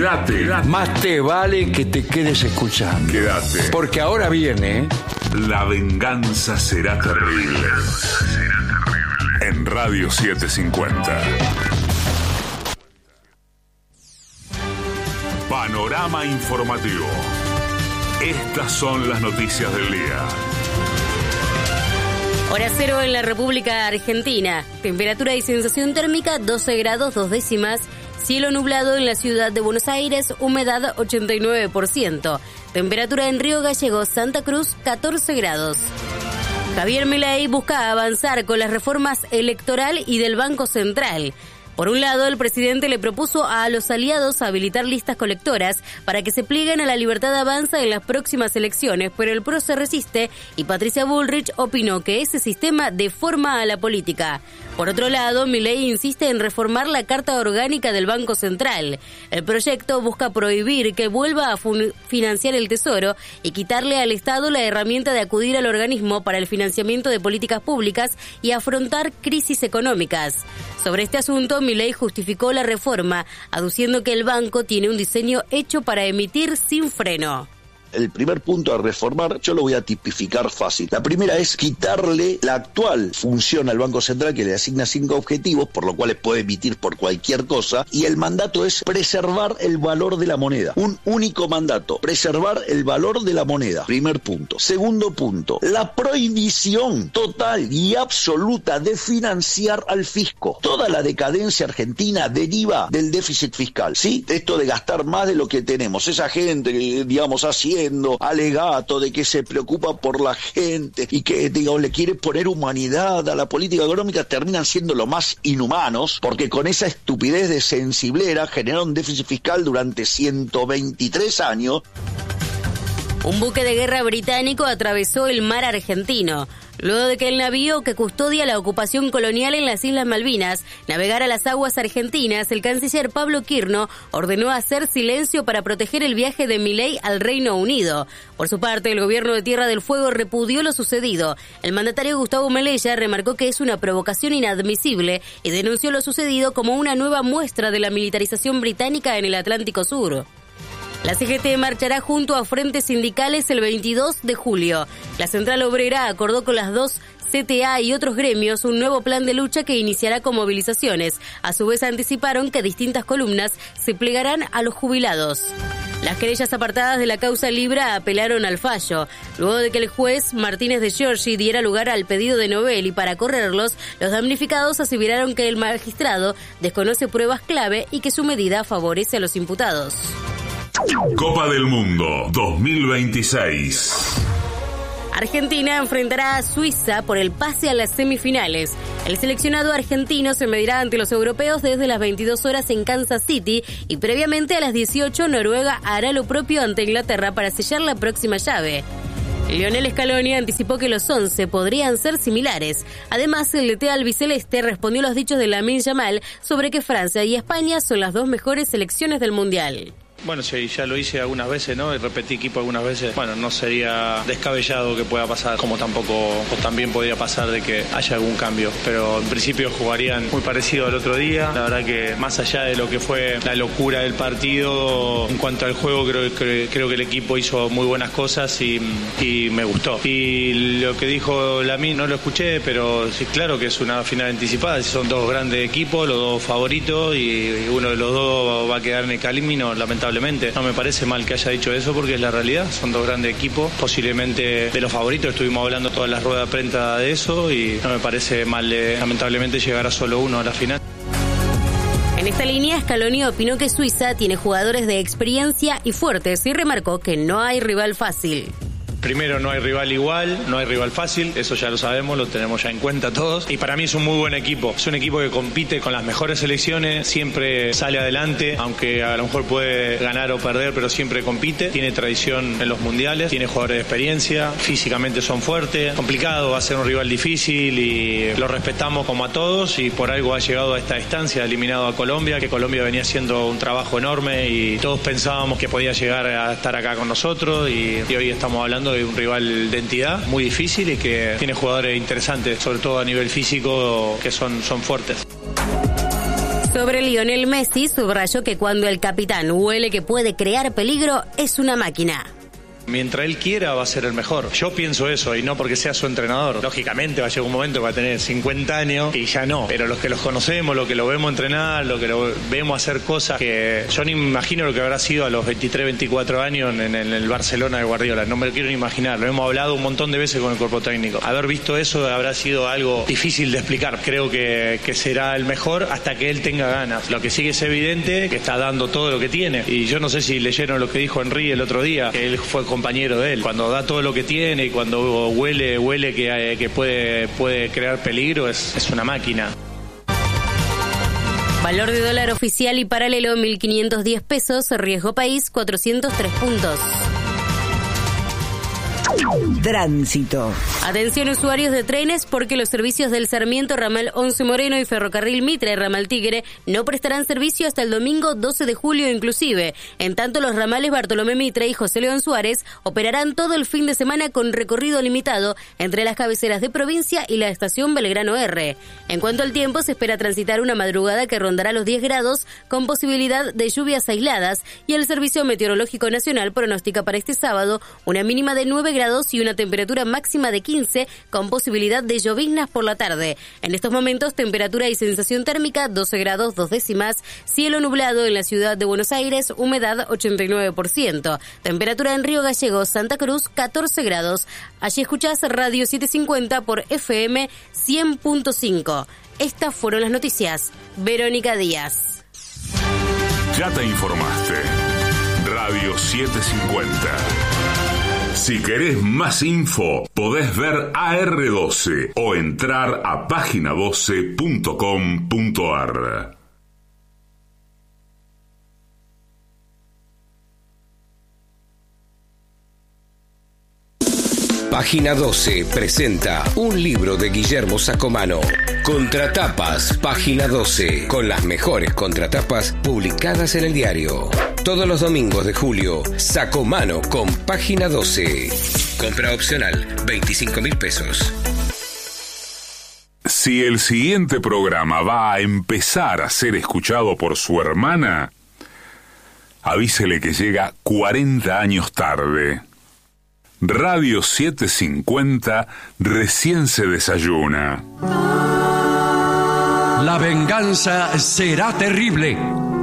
Quédate. Más te vale que te quedes escuchando. Quédate. Porque ahora viene... La venganza será terrible. En Radio 750. Panorama informativo. Estas son las noticias del día. Hora cero en la República Argentina. Temperatura y sensación térmica 12 grados 2 décimas. Cielo nublado en la ciudad de Buenos Aires, humedad 89%. Temperatura en Río Gallegos, Santa Cruz, 14 grados. Javier Milei busca avanzar con las reformas electoral y del Banco Central. Por un lado, el presidente le propuso a los aliados habilitar listas colectoras para que se plieguen a la libertad de avanza en las próximas elecciones, pero el PRO se resiste y Patricia Bullrich opinó que ese sistema deforma a la política. Por otro lado, Milei insiste en reformar la Carta Orgánica del Banco Central. El proyecto busca prohibir que vuelva a financiar el Tesoro y quitarle al Estado la herramienta de acudir al organismo para el financiamiento de políticas públicas y afrontar crisis económicas. Sobre este asunto, Milei justificó la reforma, aduciendo que el banco tiene un diseño hecho para emitir sin freno. El primer punto a reformar, yo lo voy a tipificar fácil. La primera es quitarle la actual función al Banco Central que le asigna 5 objetivos, por lo cual puede emitir por cualquier cosa, y el mandato es preservar el valor de la moneda. Un único mandato, preservar el valor de la moneda. Primer punto. Segundo punto, la prohibición total y absoluta de financiar al fisco. Toda la decadencia argentina deriva del déficit fiscal, ¿sí? Esto de gastar más de lo que tenemos. Esa gente que, digamos, alegato de que se preocupa por la gente y que, digamos, le quiere poner humanidad a la política económica, terminan siendo lo más inhumanos, porque con esa estupidez de sensiblera generaron déficit fiscal durante 123 años. Un buque de guerra británico atravesó el mar argentino. Luego de que el navío que custodia la ocupación colonial en las Islas Malvinas navegara las aguas argentinas, el canciller Pablo Quirno ordenó hacer silencio para proteger el viaje de Milei al Reino Unido. Por su parte, el gobierno de Tierra del Fuego repudió lo sucedido. El mandatario Gustavo Melella remarcó que es una provocación inadmisible y denunció lo sucedido como una nueva muestra de la militarización británica en el Atlántico Sur. La CGT marchará junto a frentes sindicales el 22 de julio. La Central Obrera acordó con las dos CTA y otros gremios un nuevo plan de lucha que iniciará con movilizaciones. A su vez anticiparon que distintas columnas se plegarán a los jubilados. Las querellas apartadas de la causa Libra apelaron al fallo. Luego de que el juez Martínez de Giorgi diera lugar al pedido de Novelli para correrlos, los damnificados aseveraron que el magistrado desconoce pruebas clave y que su medida favorece a los imputados. Copa del Mundo 2026. Argentina enfrentará a Suiza por el pase a las semifinales. El seleccionado argentino se medirá ante los europeos desde las 22 horas en Kansas City y previamente a las 18 Noruega hará lo propio ante Inglaterra para sellar la próxima llave. Lionel Scaloni anticipó que los 11 podrían ser similares. Además, el DT albiceleste respondió a los dichos de Lamine Yamal sobre que Francia y España son las dos mejores selecciones del Mundial. Bueno, sí, ya lo hice algunas veces, ¿no? Y repetí equipo algunas veces. Bueno, no sería descabellado que pueda pasar, como tampoco, o también podría pasar de que haya algún cambio. Pero en principio jugarían muy parecido al otro día. La verdad que más allá de lo que fue la locura del partido, en cuanto al juego, creo que el equipo hizo muy buenas cosas y me gustó. Y lo que dijo Lamine no lo escuché, pero sí, claro que es una final anticipada. Son dos grandes equipos, los dos favoritos, y uno de los dos va a quedar en el camino, lamentablemente. No me parece mal que haya dicho eso porque es la realidad, son dos grandes equipos, posiblemente de los favoritos, estuvimos hablando todas las ruedas de prensa de eso y no me parece mal lamentablemente llegar a solo uno a la final. En esta línea, Scaloni opinó que Suiza tiene jugadores de experiencia y fuertes y remarcó que no hay rival fácil. Primero, no hay rival igual, no hay rival fácil, eso ya lo sabemos, lo tenemos ya en cuenta todos. Y para mí es un muy buen equipo. Es un equipo que compite con las mejores selecciones, siempre sale adelante, aunque a lo mejor puede ganar o perder, pero siempre compite. Tiene tradición en los mundiales, tiene jugadores de experiencia, físicamente son fuertes. Complicado, va a ser un rival difícil y lo respetamos como a todos y por algo ha llegado a esta distancia, ha eliminado a Colombia, que Colombia venía haciendo un trabajo enorme y todos pensábamos que podía llegar a estar acá con nosotros y hoy estamos hablando de un rival de entidad muy difícil y que tiene jugadores interesantes, sobre todo a nivel físico, que son fuertes. Sobre Lionel Messi, subrayó que cuando el capitán huele que puede crear peligro, es una máquina. Mientras él quiera va a ser el mejor. Yo pienso eso y no porque sea su entrenador. Lógicamente va a llegar un momento que va a tener 50 años y ya no. Pero los que los conocemos, los que lo vemos entrenar, los que lo vemos hacer cosas que yo ni me imagino lo que habrá sido a los 23, 24 años en el Barcelona de Guardiola. No me lo quiero ni imaginar. Lo hemos hablado un montón de veces con el cuerpo técnico. Haber visto eso habrá sido algo difícil de explicar. Creo que será el mejor hasta que él tenga ganas. Lo que sí que es evidente que está dando todo lo que tiene. Y yo no sé si leyeron lo que dijo Henry el otro día, que él fue compañero de él. Cuando da todo lo que tiene y cuando huele que puede crear peligro, es una máquina. Valor de dólar oficial y paralelo 1.510 pesos, riesgo país 403 puntos. Tránsito. Atención usuarios de trenes porque los servicios del Sarmiento, Ramal 11 Moreno y Ferrocarril Mitre, Ramal Tigre, no prestarán servicio hasta el domingo 12 de julio inclusive. En tanto, los ramales Bartolomé Mitre y José León Suárez operarán todo el fin de semana con recorrido limitado entre las cabeceras de provincia y la estación Belgrano R. En cuanto al tiempo, se espera transitar una madrugada que rondará los 10 grados con posibilidad de lluvias aisladas y el Servicio Meteorológico Nacional pronostica para este sábado una mínima de 9 grados y una temperatura máxima de 15 con posibilidad de lloviznas por la tarde. En estos momentos, temperatura y sensación térmica 12 grados 2 décimas, cielo nublado en la ciudad de Buenos Aires, humedad 89%, temperatura en Río Gallegos, Santa Cruz 14 grados. Allí escuchás Radio 750 por FM 100.5. Estas fueron las noticias. Verónica Díaz. Ya te informaste. Radio 750. Si querés más info, podés ver AR12 o entrar a página12.com.ar. Página 12 presenta un libro de Guillermo Sacomano. Contratapas, Página 12, con las mejores contratapas publicadas en el diario. Todos los domingos de julio, Sacomano con Página 12. Compra opcional, 25.000 pesos. Si el siguiente programa va a empezar a ser escuchado por su hermana, avísele que llega 40 años tarde. Radio 750 recién se desayuna. La venganza será terrible.